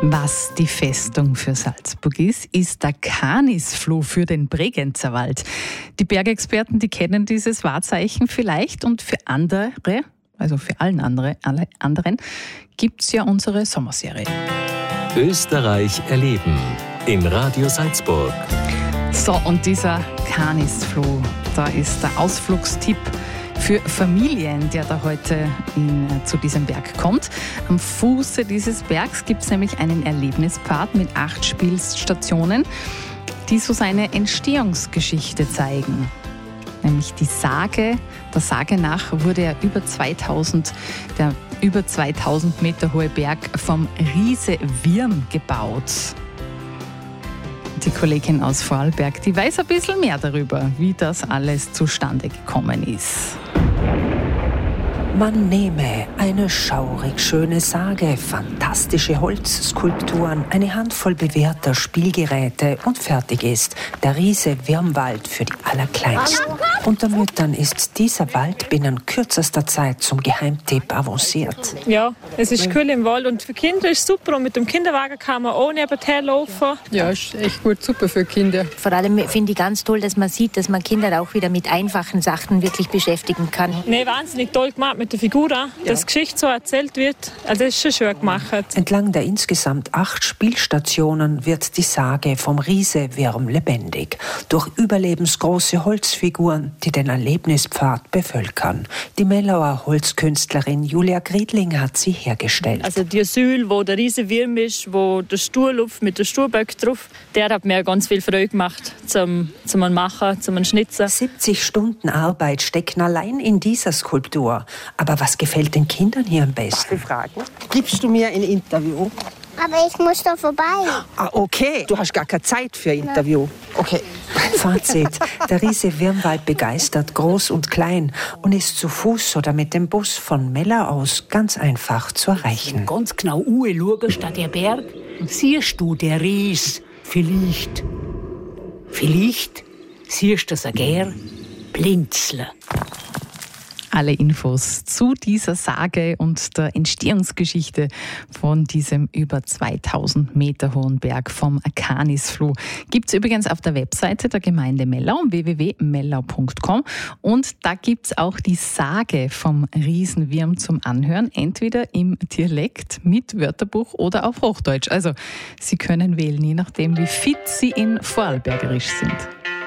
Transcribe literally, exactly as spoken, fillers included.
Was die Festung für Salzburg ist, ist der Canisfluh für den Bregenzerwald. Die Bergexperten, die kennen dieses Wahrzeichen vielleicht, und für andere, also für allen andere, alle anderen, gibt es ja unsere Sommerserie. Österreich erleben in Radio Salzburg. So, und dieser Canisfluh, da ist der Ausflugstipp für Familien, der da heute in, zu diesem Berg kommt. Am Fuße dieses Bergs gibt es nämlich einen Erlebnispfad mit acht Spielstationen, die so seine Entstehungsgeschichte zeigen. Nämlich die Sage, der Sage nach wurde er über zweitausend, der über zweitausend Meter hohe Berg vom Riese Wirm gebaut. Die Kollegin aus Vorarlberg, die weiß ein bisschen mehr darüber, wie das alles zustande gekommen ist. Man nehme eine schaurig schöne Sage, fantastische Holzskulpturen, eine Handvoll bewährter Spielgeräte und fertig ist der Riese Wirmwald für die Allerkleinsten. Unter Müttern ist dieser Wald binnen kürzester Zeit zum Geheimtipp avanciert. Ja, es ist cool im Wald und für Kinder ist es super, und mit dem Kinderwagen kann man auch nebenher laufen. Ja, ist echt gut, super für Kinder. Vor allem finde ich ganz toll, dass man sieht, dass man Kinder auch wieder mit einfachen Sachen wirklich beschäftigen kann. Nee, wahnsinnig toll gemacht mit der Figur, dass die Geschichte so erzählt wird. Also das ist schon schön gemacht. Entlang der insgesamt acht Spielstationen wird die Sage vom Riese Wirm lebendig. Durch überlebensgroße Holzfiguren, die den Erlebnispfad bevölkern. Die Mellauer Holzkünstlerin Julia Griedling hat sie hergestellt. Also die Säule, wo der Riese Wirm ist, wo der Sturluft mit der Sturböck drauf, der hat mir ganz viel Freude gemacht zum, zum Machen, zum Schnitzen. siebzig Stunden Arbeit stecken allein in dieser Skulptur. Aber was gefällt den Kindern hier am besten? Fragen. Gibst du mir ein Interview? Aber ich muss doch vorbei. Ah, okay. Du hast gar keine Zeit für ein Interview. Okay. Fazit: Der Riese Wirmwald begeistert groß und klein und ist zu Fuß oder mit dem Bus von Mellau aus ganz einfach zu erreichen. Ganz genau anschauen statt der Berg, siehst du der Ries vielleicht. Vielleicht siehst du sogar blinzeln. Alle Infos zu dieser Sage und der Entstehungsgeschichte von diesem über zweitausend Meter hohen Berg vom Canisfluh gibt es übrigens auf der Webseite der Gemeinde Mellau, w w w punkt mellau punkt com, und da gibt es auch die Sage vom Riesenwirm zum Anhören, entweder im Dialekt mit Wörterbuch oder auf Hochdeutsch. Also Sie können wählen, je nachdem wie fit Sie in Vorarlbergerisch sind.